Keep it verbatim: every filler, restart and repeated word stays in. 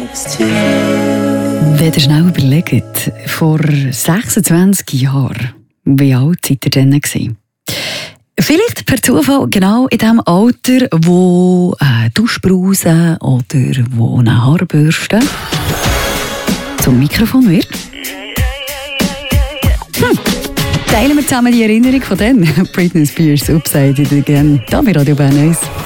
Wenn ihr schnell überlegt, vor sechsundzwanzig Jahren, wie alt seid ihr denn gewesen? Vielleicht per Zufall genau in dem Alter, wo eine Duschbrause oder wo eine Haarbürste zum Mikrofon wird. Hm. Teilen wir zusammen die Erinnerung von dann. Britney Spears, Upside It Again, da bei Radio Bern eins.